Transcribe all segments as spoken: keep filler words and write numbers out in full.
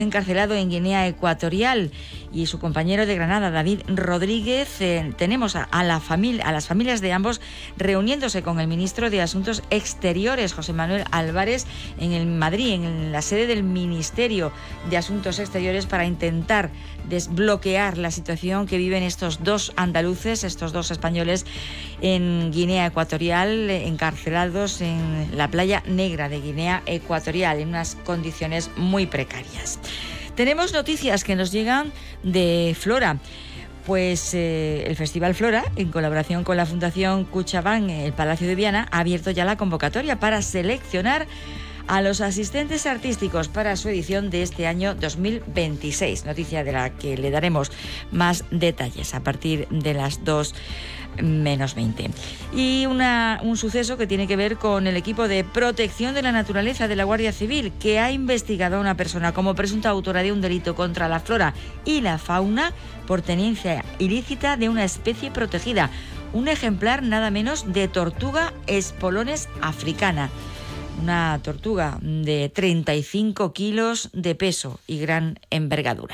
encarcelado en Guinea Ecuatorial, y su compañero de Granada, David Rodríguez. Eh, tenemos a, a, la familia, a las familias de ambos reuniéndose con el ministro de Asuntos Exteriores, José Manuel Álvarez, en el Madrid, en la sede del Ministerio de Asuntos Exteriores, para intentar desbloquear la situación que viven estos dos andaluces, estos dos españoles en Guinea Ecuatorial, encarcelados en la playa negra de Guinea Ecuatorial, en unas condiciones muy precarias. Tenemos noticias que nos llegan de Flora. Pues eh, el Festival Flora, en colaboración con la Fundación Cuchabán, el Palacio de Viana, ha abierto ya la convocatoria para seleccionar a los asistentes artísticos para su edición de este año dos mil veintiséis. Noticia de la que le daremos más detalles a partir de las dos menos veinte. Y una, un suceso que tiene que ver con el equipo de protección de la naturaleza de la Guardia Civil, que ha investigado a una persona como presunta autora de un delito contra la flora y la fauna por tenencia ilícita de una especie protegida, un ejemplar nada menos de tortuga espolones africana. Una tortuga de treinta y cinco kilos de peso y gran envergadura.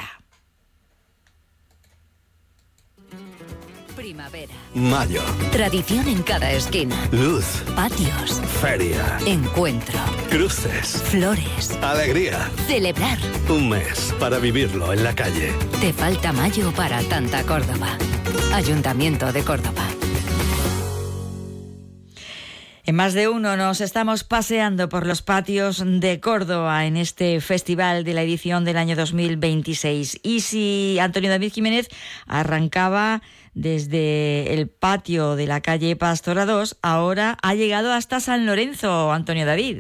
Primavera. Mayo. Tradición en cada esquina. Luz. Patios. Feria. Encuentro. Cruces. Flores. Alegría. Celebrar. Un mes para vivirlo en la calle. Te falta mayo para tanta Córdoba. Ayuntamiento de Córdoba. En Más de Uno nos estamos paseando por los patios de Córdoba en este festival de la edición del año dos mil veintiséis. Y si Antonio David Jiménez arrancaba desde el patio de la calle Pastora dos, ahora ha llegado hasta San Lorenzo. Antonio David.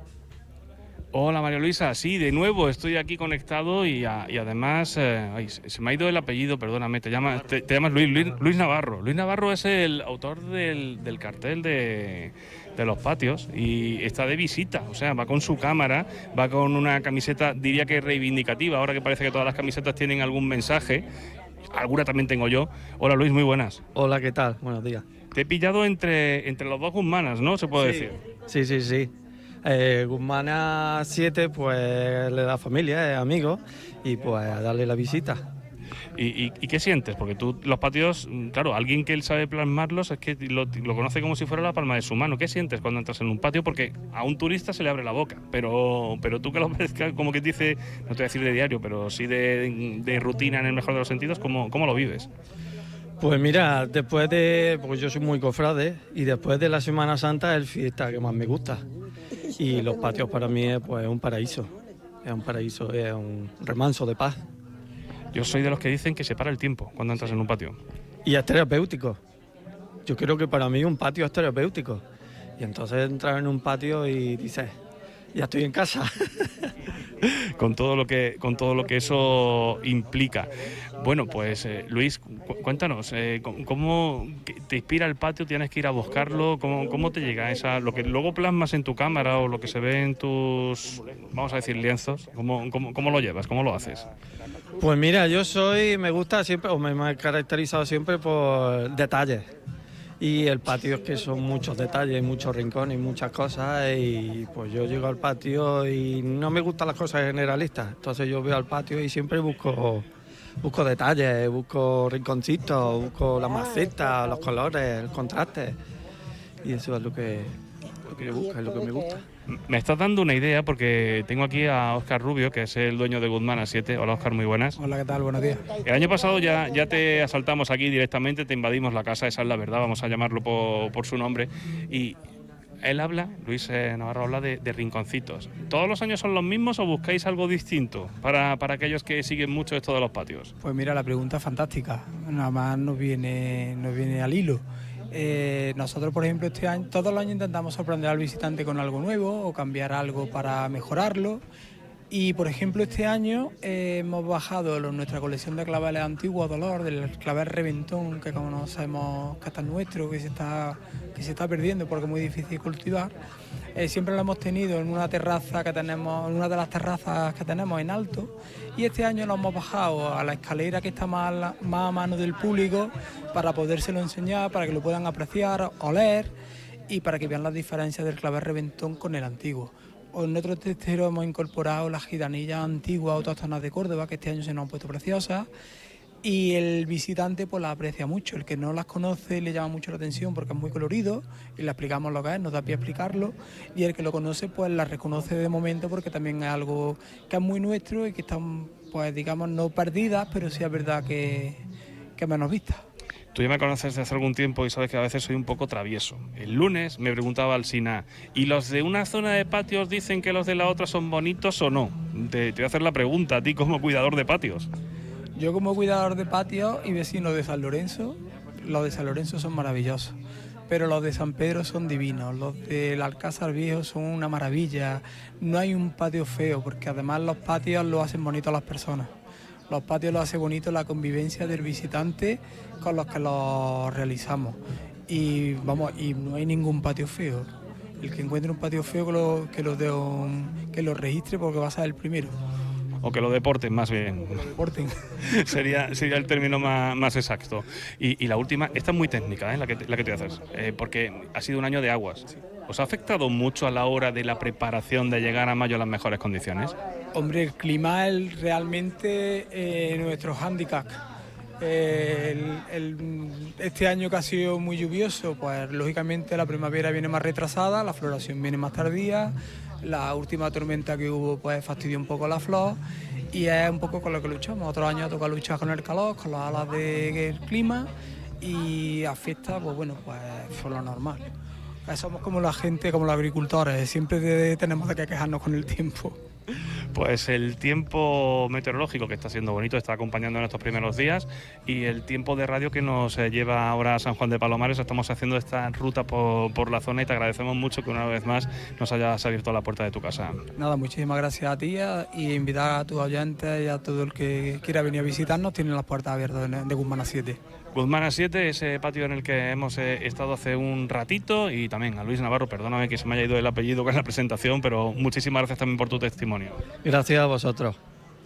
Hola María Luisa, sí, de nuevo estoy aquí conectado y, a, y además, eh, ay, se me ha ido el apellido, perdóname, te llamas, te, te llamas Luis, Luis, Luis Navarro. Luis Navarro es el autor del, del cartel de, de los patios y está de visita, o sea, va con su cámara, va con una camiseta, diría que reivindicativa, ahora que parece que todas las camisetas tienen algún mensaje, alguna también tengo yo. Hola Luis, muy buenas. Hola, ¿qué tal? Buenos días. Te he pillado entre, entre los dos Guzmanas, ¿no? Se puede sí. decir. Sí, sí, sí. Eh, Guzmana siete, pues le da familia, es amigo, y pues a darle la visita. ¿Y, y, ¿Y qué sientes? Porque tú, los patios, claro, alguien que él sabe plasmarlos es que lo, lo conoce como si fuera la palma de su mano. ¿Qué sientes cuando entras en un patio? Porque a un turista se le abre la boca, pero, pero tú que lo ves como que dice, no te voy a decir de diario, pero sí de, de rutina en el mejor de los sentidos, ¿cómo, cómo lo vives? Pues mira, después de, porque yo soy muy cofrade, y después de la Semana Santa es el fiesta que más me gusta. Y los patios para mí es pues, un paraíso, es un paraíso, es un remanso de paz. Yo soy de los que dicen que se para el tiempo cuando entras en un patio. Y es terapéutico. Yo creo que para mí un patio es terapéutico. Y entonces entras en un patio y dices, ya estoy en casa. con todo lo que con todo lo que eso implica. Bueno, pues eh, Luis, cu cuéntanos, eh, ¿cómo te inspira el patio? ¿Tienes que ir a buscarlo? ¿Cómo, cómo te llega esa, lo que luego plasmas en tu cámara o lo que se ve en tus, vamos a decir, lienzos? ¿Cómo, cómo, cómo lo llevas? ¿Cómo lo haces? Pues mira, yo soy, me gusta siempre, o me he caracterizado siempre por detalles. Y el patio es que son muchos detalles, muchos rincones, muchas cosas, y pues yo llego al patio y no me gustan las cosas generalistas. Entonces yo veo al patio y siempre busco, busco detalles, busco rinconcitos, busco las macetas, los colores, el contraste. Y eso es lo que, lo que yo busco, es lo que me gusta. Me estás dando una idea porque tengo aquí a Óscar Rubio, que es el dueño de Guzmana siete. Hola Óscar, muy buenas. Hola, ¿qué tal? Buenos días. El año pasado ya, ya te asaltamos aquí directamente, te invadimos la casa, esa es la verdad, vamos a llamarlo por, por su nombre. Y él habla, Luis eh, Navarro habla de, de rinconcitos. ¿Todos los años son los mismos o buscáis algo distinto para, para aquellos que siguen mucho esto de los patios? Pues mira, la pregunta es fantástica, nada más nos viene, nos viene al hilo. Eh, nosotros, por ejemplo, este año, todos los años intentamos sorprender al visitante con algo nuevo o cambiar algo para mejorarlo. Y, por ejemplo, este año eh, hemos bajado lo, nuestra colección de claveles antiguos Dolor, del clavel reventón, que como no sabemos que está nuestro, que se está, que se está perdiendo porque es muy difícil cultivar. Eh, siempre lo hemos tenido en una terraza que tenemos, en una de las terrazas que tenemos en alto, y este año lo hemos bajado a la escalera que está más, más a mano del público para podérselo enseñar, para que lo puedan apreciar, oler y para que vean las diferencias del clavel reventón con el antiguo. O en otros testeros hemos incorporado las gitanillas antiguas autóctonas de Córdoba, que este año se nos han puesto preciosas. Y el visitante pues las aprecia mucho. El que no las conoce le llama mucho la atención porque es muy colorido y le explicamos lo que es, nos da pie a explicarlo. Y el que lo conoce pues las reconoce de momento porque también es algo que es muy nuestro y que están, pues digamos, no perdidas, pero sí es verdad que, que menos vistas. Tú ya me conoces desde hace algún tiempo y sabes que a veces soy un poco travieso. El lunes me preguntaba Alsina, ¿y los de una zona de patios dicen que los de la otra son bonitos o no? Te, te voy a hacer la pregunta a ti como cuidador de patios. Yo como cuidador de patios y vecino de San Lorenzo, los de San Lorenzo son maravillosos, pero los de San Pedro son divinos, los del Alcázar Viejo son una maravilla. No hay un patio feo, porque además los patios lo hacen bonito a las personas. Los patios lo hace bonito la convivencia del visitante con los que los realizamos. Y vamos, y no hay ningún patio feo. El que encuentre un patio feo que lo, que lo, de un, que lo registre porque va a ser el primero. O que lo deporten, más bien. Que lo deporten. sería, sería el término más, más exacto. Y, y la última, esta es muy técnica, ¿eh? la, que te, la que te haces, eh, porque ha sido un año de aguas. ¿Os ha afectado mucho a la hora de la preparación de llegar a mayo en las mejores condiciones? Hombre, el clima es realmente eh, nuestro hándicap. Eh, el, el, este año que ha sido muy lluvioso, pues lógicamente la primavera viene más retrasada, la floración viene más tardía. La última tormenta que hubo pues fastidió un poco la flor y es un poco con lo que luchamos. Otros años toca luchar con el calor, con las alas del clima y a fiestas, pues bueno, pues fue lo normal. Pues somos como la gente, como los agricultores, siempre de, tenemos de que quejarnos con el tiempo. Pues el tiempo meteorológico, que está siendo bonito, está acompañando en estos primeros días, y el tiempo de radio que nos lleva ahora a San Juan de Palomares. Estamos haciendo esta ruta por, por la zona y te agradecemos mucho que una vez más nos hayas abierto la puerta de tu casa. Nada, muchísimas gracias a ti y invitar a tus oyentes y a todo el que quiera venir a visitarnos, tienen las puertas abiertas de Guzmán a siete. Guzmán a siete, ese patio en el que hemos eh, estado hace un ratito, y también a Luis Navarro, perdóname que se me haya ido el apellido con la presentación, pero muchísimas gracias también por tu testimonio. Gracias a vosotros.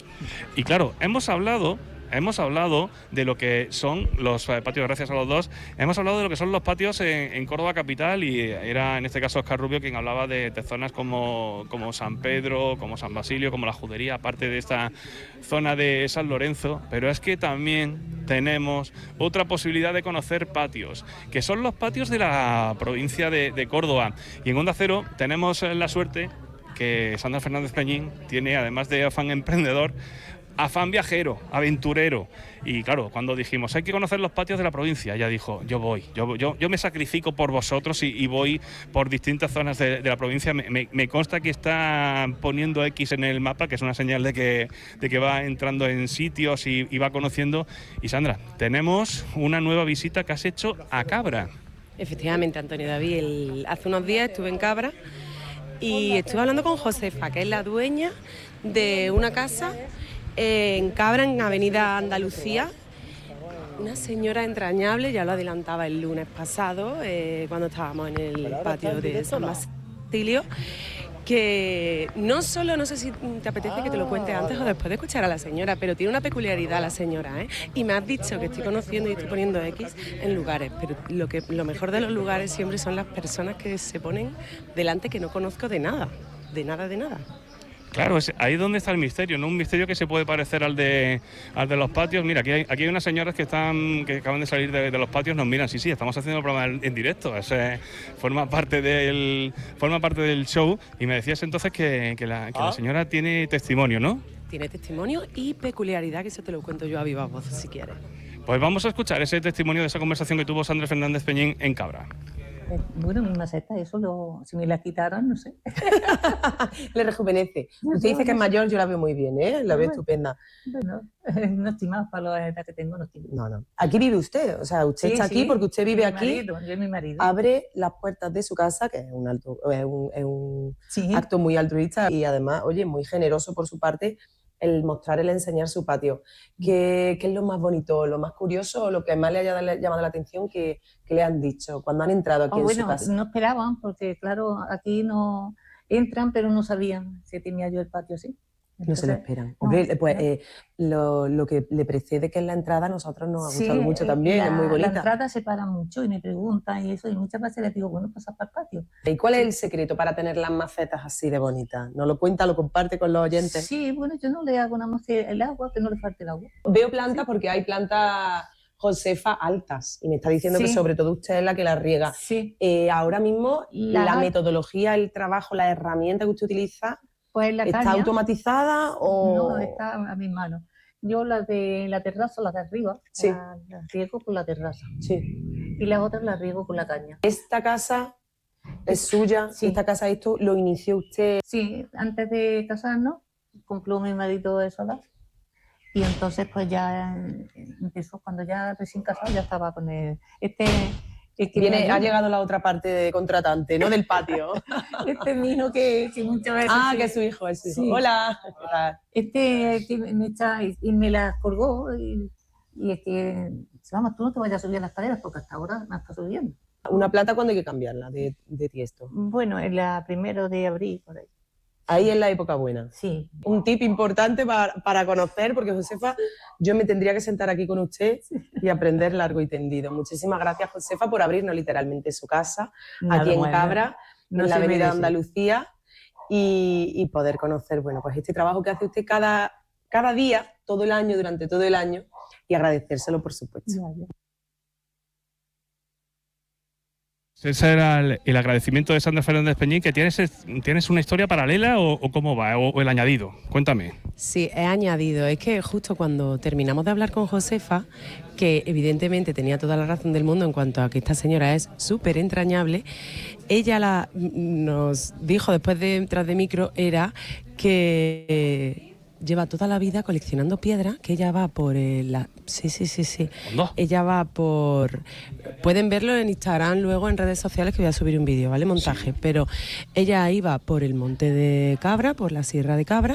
Y claro, hemos hablado... Hemos hablado de lo que son los eh, patios, gracias a los dos, hemos hablado de lo que son los patios en, en Córdoba capital, y era en este caso Óscar Rubio quien hablaba de, de zonas como, como San Pedro, como San Basilio, como la Judería, aparte de esta zona de San Lorenzo. Pero es que también tenemos otra posibilidad de conocer patios, que son los patios de la provincia de, de Córdoba. Y en Onda Cero tenemos la suerte que Sandra Fernández Peñín tiene, además de afán emprendedor, afán viajero, aventurero. Y claro, cuando dijimos hay que conocer los patios de la provincia, ella dijo, yo voy, yo, yo, yo me sacrifico por vosotros y, y voy por distintas zonas de, de la provincia. Me, me, me consta que está poniendo X en el mapa, que es una señal de que, de que va entrando en sitios y, y va conociendo. Y Sandra, tenemos una nueva visita que has hecho a Cabra. Efectivamente, Antonio David, el, hace unos días estuve en Cabra y estuve hablando con Josefa, que es la dueña de una casa en Cabra, en Avenida Andalucía. Una señora entrañable, ya lo adelantaba el lunes pasado, eh, cuando estábamos en el patio de San Basilio, que no solo, no sé si te apetece que te lo cuente antes o después de escuchar a la señora, pero tiene una peculiaridad la señora, ¿eh? Y me has dicho que estoy conociendo y estoy poniendo X en lugares, pero lo, que, lo mejor de los lugares siempre son las personas que se ponen delante, que no conozco de nada, de nada, de nada. Claro, es ahí donde está el misterio, ¿no? Un misterio que se puede parecer al de al de los patios. Mira, aquí hay, aquí hay unas señoras que están que acaban de salir de, de los patios, nos miran, sí, sí, estamos haciendo el programa en, en directo, es, eh, forma parte del forma parte del show. Y me decías entonces que, que, la, que ah. la señora tiene testimonio, ¿no? Tiene testimonio y peculiaridad, que eso te lo cuento yo a viva voz, si quieres. Pues vamos a escuchar ese testimonio de esa conversación que tuvo Sandra Fernández Peñín en Cabra. Bueno, mi maceta, eso lo, si me la quitaran, no sé. Le rejuvenece. Usted dice que es mayor, yo la veo muy bien, ¿eh? La veo estupenda. Bueno, no estoy más para la edad que tengo, no estoy bien. No, no. Aquí vive usted, o sea, usted sí, está sí, aquí porque usted vive mi aquí. Marido, yo y mi marido. Abre las puertas de su casa, que es un, alto, es un, es un sí. acto muy altruista y además, oye, muy generoso por su parte, el mostrar, el enseñar su patio. ¿Qué, qué es lo más bonito, lo más curioso o lo que más le haya llamado la atención que, que le han dicho cuando han entrado aquí oh, en bueno, su casa? No esperaban, porque claro, aquí no entran, pero no sabían si tenía yo el patio así. No se lo esperan. Hombre, no, pues no. eh, lo, lo que le precede, que es la entrada, a nosotros nos ha Sí, gustado mucho eh, también, la, es muy bonita. La entrada se para mucho y me preguntan y eso, y muchas veces les digo, bueno, pasas para el patio. ¿Y cuál es el secreto para tener las macetas así de bonitas? ¿Nos lo cuenta, lo comparte con los oyentes? Sí, bueno, yo no le hago nada más que el agua, que no le falte el agua. Veo plantas porque hay plantas, Josefa, altas, y me está diciendo Sí. que sobre todo usted es la que las riega. Sí. Eh, ahora mismo, La- la metodología, el trabajo, la herramienta que usted utiliza, Pues la ¿está caña, automatizada o...? no, está a mis manos. Yo las de la terraza, las de arriba, Sí. las, las riego con la terraza. Sí. Y las otras las riego con la caña. Esta casa es suya, Sí. esta casa, esto lo inició usted. Sí, antes de casarnos, compró mi marido de solar. Y entonces pues ya eh, empezó, cuando ya recién casado, ya estaba con el... Este, el que me Viene, ayuda. ha llegado la otra parte de contratante, ¿no? Del patio. Este vino que, que muchas veces... Ah, sí. que es su hijo, es su hijo. Sí. Hola. ¿Qué tal? Este que me echa y, y me las colgó y, y es que, vamos, tú no te vayas a subir a las escaleras porque hasta ahora me está subiendo. Una plata, ¿cuándo hay que cambiarla de, de tiesto? Bueno, en la primero de abril, por ahí. Ahí es la época buena. Sí. Un tip importante para, para conocer, porque Josefa, yo me tendría que sentar aquí con usted y aprender largo y tendido. Muchísimas gracias, Josefa, por abrirnos literalmente su casa, Nada, aquí en bueno, Cabra, no en la se Avenida merece. Andalucía, y, y poder conocer, bueno, pues este trabajo que hace usted cada, cada día, todo el año, durante todo el año, y agradecérselo, por supuesto. Ya, ya. Ese era el, el agradecimiento de Sandra Fernández Peñín, que tienes, tienes una historia paralela o, o cómo va, o, o el añadido. Cuéntame. Sí, he añadido, es que justo cuando terminamos de hablar con Josefa, que evidentemente tenía toda la razón del mundo en cuanto a que esta señora es súper entrañable, ella la, nos dijo después de tras de micro, era que eh, lleva toda la vida coleccionando piedras, que ella va por el... La, sí, sí, sí, sí. ¿Hondo? Ella va por... Pueden verlo en Instagram luego en redes sociales, que voy a subir un vídeo, ¿vale? Montaje. Sí. Pero ella iba por el monte de Cabra, por la Sierra de Cabra,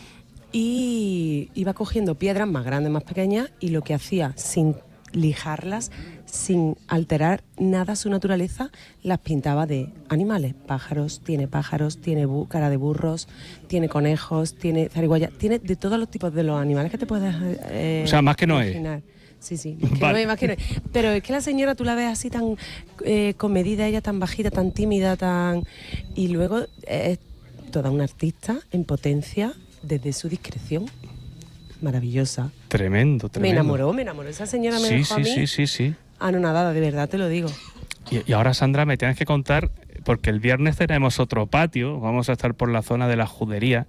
y iba cogiendo piedras más grandes, más pequeñas, y lo que hacía, sin lijarlas, sin alterar nada su naturaleza, las pintaba de animales, pájaros, tiene pájaros, tiene bu- cara de burros, tiene conejos, tiene zarigüeyas, tiene de todos los tipos de los animales que te puedes eh, O sea, más que Noé. imaginar. Sí, sí, más que Vale. Noé, más que Noé. Pero es que la señora tú la ves así tan eh, comedida, ella tan bajita, tan tímida, tan... Y luego es toda una artista en potencia desde su discreción. Maravillosa. Tremendo, tremendo. Me enamoró, me enamoró. Esa señora me Sí, dejó a sí, mí sí, sí, sí. anonadada, de verdad te lo digo. Y, y ahora, Sandra, me tienes que contar, porque el viernes tenemos otro patio, vamos a estar por la zona de la Judería.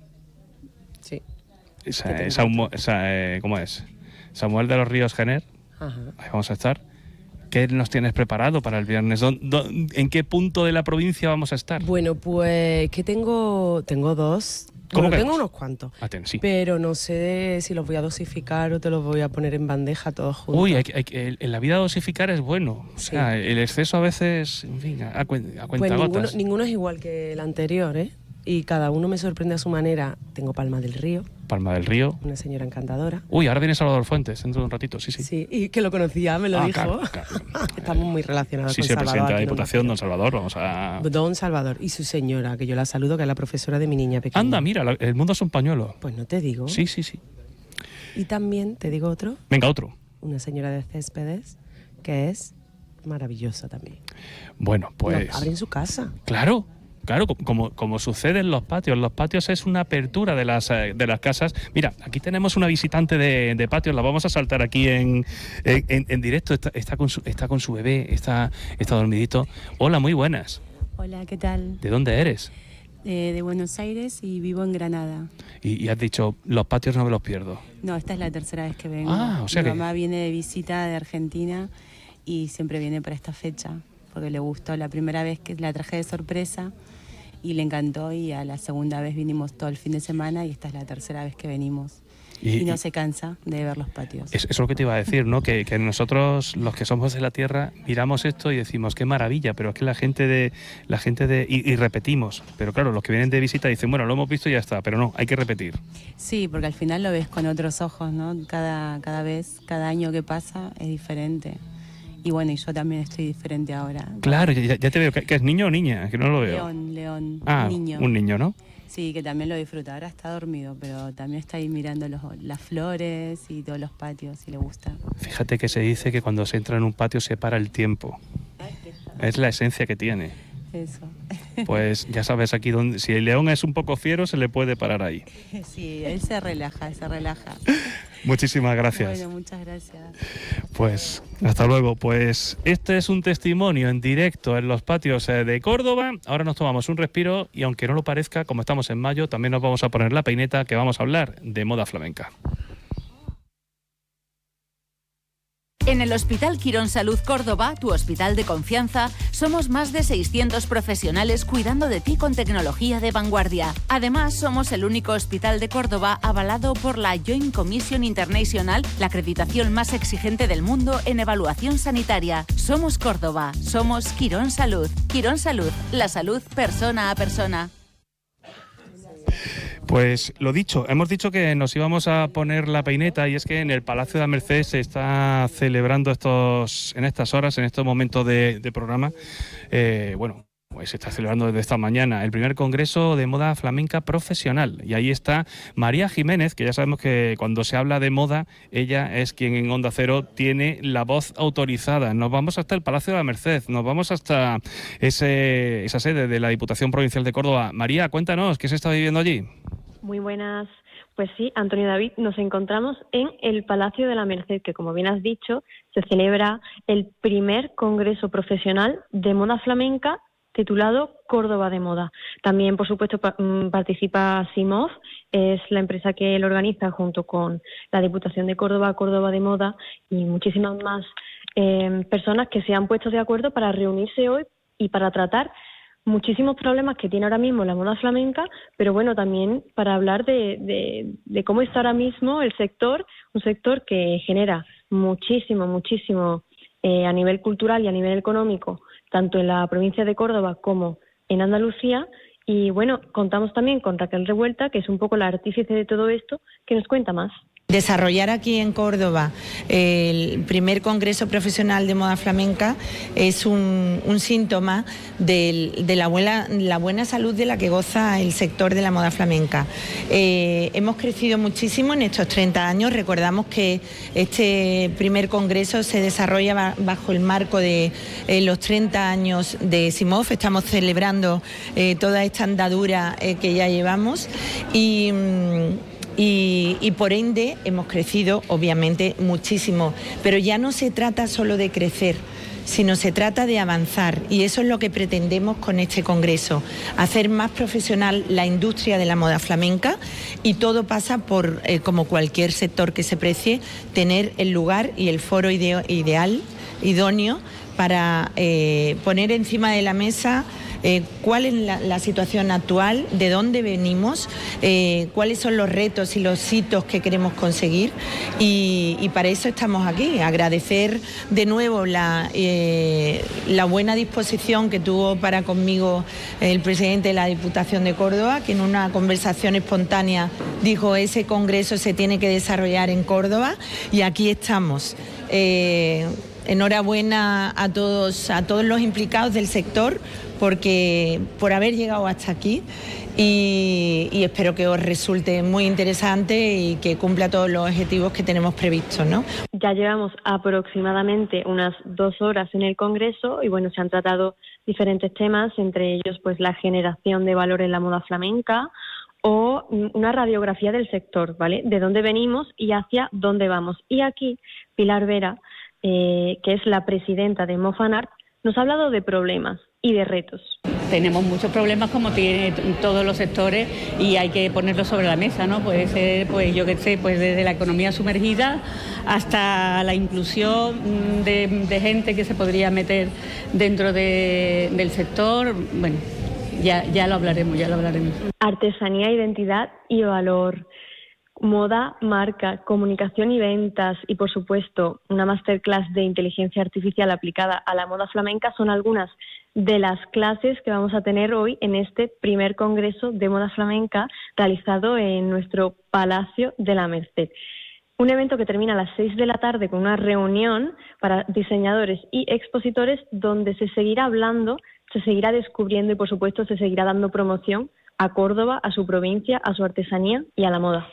Sí. Esa, ¿Qué te esa, humo- esa, eh, ¿cómo es? Samuel de los Ríos Gener, Ajá. ahí vamos a estar. ¿Qué nos tienes preparado para el viernes? ¿Dó- dó- ¿En qué punto de la provincia vamos a estar? Bueno, pues que tengo, tengo dos. ¿Cómo Bueno, que tengo dos? unos cuantos. Ah, ten, sí. Pero no sé si los voy a dosificar o te los voy a poner en bandeja todos juntos. Uy, hay que- hay que- en la vida dosificar es bueno. O Sí. sea, el exceso a veces, en fin, a, cuen- a Pues cuentagotas. ninguno, ninguno es igual que el anterior, ¿eh? Y cada uno me sorprende a su manera. Tengo Palma del Río, Palma del Río. una señora encantadora. Uy, ahora viene Salvador Fuentes, dentro de un ratito, sí, sí. Sí, y que lo conocía, me lo Ah, dijo. claro, claro. Estamos muy relacionados Sí, con sí, el Salvador. presidente de la aquí no Diputación, nos don Salvador, vamos a... Don Salvador y su señora, que yo la saludo, que es la profesora de mi niña pequeña. Anda, mira, la- el mundo es un pañuelo. Pues no te digo. Sí, sí, sí. Y también te digo otro, Venga, otro. una señora de Céspedes, que es maravillosa también. Bueno, pues... Nos abren su casa. Claro, claro, co- como, como sucede en los patios. Los patios es una apertura de las, eh, de las casas. Mira, aquí tenemos una visitante de, de patios, la vamos a saltar aquí en, en, en- en directo. Está, está, con su, está con su bebé, está, está dormidito. Hola, muy buenas. Hola, ¿qué tal? ¿De dónde eres? Eh, de Buenos Aires y vivo en Granada. Y, y has dicho, los patios no me los pierdo. No, esta es la tercera vez que vengo. Ah, o sea Mi que- mamá viene de visita de Argentina y siempre viene para esta fecha porque le gustó. La primera vez que la traje de sorpresa y le encantó, y a la segunda vez vinimos todo el fin de semana y esta es la tercera vez que venimos. Y, Y no y- se cansa de ver los patios. es- eso es lo que te iba a decir, ¿no? Que, que nosotros, los que somos de la tierra, miramos esto y decimos, qué maravilla, pero es que la gente de... la gente de y, y repetimos. Pero claro, los que vienen de visita dicen, bueno, lo hemos visto y ya está, pero no, hay que repetir. Sí, porque al final lo ves con otros ojos, ¿no? Cada, cada vez, cada año que pasa es diferente. Y bueno, y yo también estoy diferente ahora. Claro, ya, ya te veo, que, que es niño o niña, que no lo veo. León, León, Ah, niño. un niño, ¿no? Sí, que también lo disfruta. Ahora está dormido, pero también está ahí mirando los, las flores y todos los patios, si le gusta. Fíjate que se dice que cuando se entra en un patio se para el tiempo. Es la esencia que tiene. Eso. Pues ya sabes aquí donde, si el león es un poco fiero, se le puede parar ahí. Sí, él se relaja, se relaja. Muchísimas gracias. Bueno, muchas gracias. Pues hasta luego. Pues este es un testimonio en directo en los patios de Córdoba. Ahora nos tomamos un respiro y aunque no lo parezca, como estamos en mayo, también nos vamos a poner la peineta, que vamos a hablar de moda flamenca. En el Hospital Quirón Salud Córdoba, tu hospital de confianza, somos más de seiscientos profesionales cuidando de ti con tecnología de vanguardia. Además, somos el único hospital de Córdoba avalado por la Joint Commission International, la acreditación más exigente del mundo en evaluación sanitaria. Somos Córdoba, somos Quirón Salud. Quirón Salud, la salud persona a persona. Pues lo dicho, hemos dicho que nos íbamos a poner la peineta y es que en el Palacio de la Merced se está celebrando estos, en estas horas, en estos momentos de, de programa, eh, bueno, pues se está celebrando desde esta mañana el primer Congreso de Moda Flamenca Profesional y ahí está María Jiménez, que ya sabemos que cuando se habla de moda, ella es quien en Onda Cero tiene la voz autorizada. Nos vamos hasta el Palacio de la Merced, nos vamos hasta ese, esa sede de la Diputación Provincial de Córdoba. María, cuéntanos, ¿qué se está viviendo allí? Muy buenas. Pues sí, Antonio David, nos encontramos en el Palacio de la Merced, que como bien has dicho, se celebra el primer Congreso Profesional de Moda Flamenca titulado Córdoba de Moda. También, por supuesto, pa- participa Simov, es la empresa que lo organiza junto con la Diputación de Córdoba, Córdoba de Moda y muchísimas más eh, personas que se han puesto de acuerdo para reunirse hoy y para tratar muchísimos problemas que tiene ahora mismo la moda flamenca, pero bueno, también para hablar de, de, de cómo está ahora mismo el sector, un sector que genera muchísimo, muchísimo eh, a nivel cultural y a nivel económico, tanto en la provincia de Córdoba como en Andalucía. Y bueno, contamos también con Raquel Revuelta, que es un poco la artífice de todo esto, que nos cuenta más. Desarrollar aquí en Córdoba el primer Congreso Profesional de Moda Flamenca es un, un síntoma de, de la, buena, la buena salud de la que goza el sector de la moda flamenca. Eh, hemos crecido muchísimo en estos treinta años. Recordamos que este primer Congreso se desarrolla bajo el marco de eh, los treinta años de Simov. Estamos celebrando eh, toda esta andadura eh, que ya llevamos y... Y, y por ende hemos crecido obviamente muchísimo, pero ya no se trata solo de crecer, sino se trata de avanzar y eso es lo que pretendemos con este congreso, hacer más profesional la industria de la moda flamenca y todo pasa por, eh, como cualquier sector que se precie, tener el lugar y el foro ideo, ideal, idóneo para eh, poner encima de la mesa Eh, cuál es la, la situación actual, de dónde venimos, eh, cuáles son los retos y los hitos que queremos conseguir y, y para eso estamos aquí. Agradecer de nuevo la, eh, la buena disposición que tuvo para conmigo el presidente de la Diputación de Córdoba, que en una conversación espontánea dijo ese congreso se tiene que desarrollar en Córdoba y aquí estamos. Eh, enhorabuena a todos, a todos los implicados del sector porque por haber llegado hasta aquí y, y espero que os resulte muy interesante y que cumpla todos los objetivos que tenemos previstos, ¿no? Ya llevamos aproximadamente unas dos horas en el Congreso y bueno, se han tratado diferentes temas, entre ellos pues la generación de valor en la moda flamenca o una radiografía del sector, ¿vale? De dónde venimos y hacia dónde vamos. Y aquí Pilar Vera, eh, que es la presidenta de Mofanart, nos ha hablado de problemas y de retos. Tenemos muchos problemas como tiene todos los sectores y hay que ponerlos sobre la mesa, ¿no? Puede ser, pues yo qué sé, pues desde la economía sumergida hasta la inclusión de, de gente que se podría meter dentro de, del sector. Bueno, ya, ya lo hablaremos, ya lo hablaremos. Artesanía, identidad y valor. Moda, marca, comunicación y ventas y, por supuesto, una masterclass de inteligencia artificial aplicada a la moda flamenca son algunas de las clases que vamos a tener hoy en este primer Congreso de Moda Flamenca realizado en nuestro Palacio de la Merced. Un evento que termina a las seis de la tarde con una reunión para diseñadores y expositores donde se seguirá hablando, se seguirá descubriendo y, por supuesto, se seguirá dando promoción a Córdoba, a su provincia, a su artesanía y a la moda.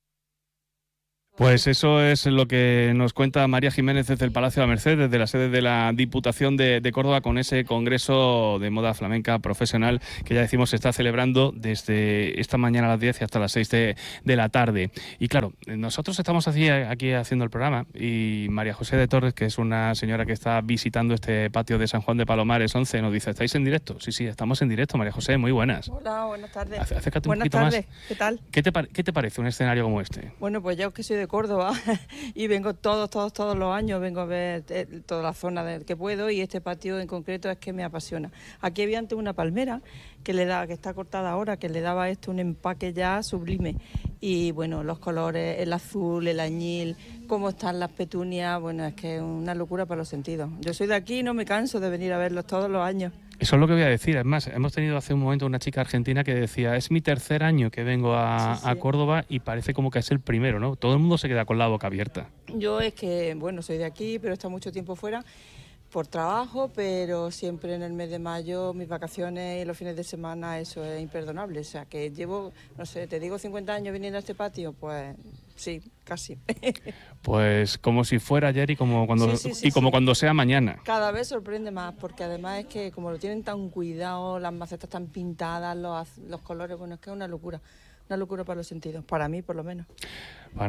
Pues eso es lo que nos cuenta María Jiménez desde el Palacio de la Merced, desde la sede de la Diputación de, de Córdoba, con ese Congreso de Moda Flamenca Profesional que ya decimos se está celebrando desde esta mañana a las diez y hasta las seis de, de la tarde. Y claro, nosotros estamos aquí, aquí haciendo el programa y María José de Torres, que es una señora que está visitando este patio de San Juan de Palomares once, nos dice, ¿estáis en directo? Sí, sí, estamos en directo, María José, muy buenas. Hola, buenas tardes. Acércate buenas un poquito tardes. más. ¿Qué tal? ¿Qué te, ¿Qué te parece un escenario como este? Bueno, pues yo que soy de Córdoba y vengo todos, todos, todos los años, vengo a ver eh, toda la zona de que puedo y este patio en concreto es que me apasiona. Aquí había antes una palmera que le da, que está cortada ahora, que le daba esto un empaque ya sublime. Y bueno, los colores, el azul, el añil, cómo están las petunias, bueno, es que es una locura para los sentidos. Yo soy de aquí y no me canso de venir a verlos todos los años. Eso es lo que voy a decir. Es más, hemos tenido hace un momento una chica argentina que decía, es mi tercer año que vengo a, sí, sí. a Córdoba y parece como que es el primero, ¿no? Todo el mundo se queda con la boca abierta. Yo es que, bueno, soy de aquí, pero he estado mucho tiempo fuera por trabajo, pero siempre en el mes de mayo, mis vacaciones y los fines de semana, eso es imperdonable. O sea, que llevo, no sé, te digo cincuenta años viniendo a este patio, pues sí, casi. Pues como si fuera ayer y como cuando, sí, sí, sí, y como sí. cuando sea mañana. Cada vez sorprende más, porque además es que como lo tienen tan cuidado, las macetas tan pintadas, los, los colores, bueno, es que es una locura. Una locura para los sentidos, para mí por lo menos.